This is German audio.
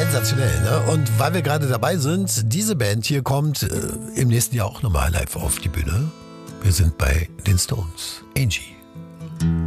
Sensationell, ne? Und weil wir gerade dabei sind, diese Band hier kommt im nächsten Jahr auch nochmal live auf die Bühne. Wir sind bei den Stones. Angie.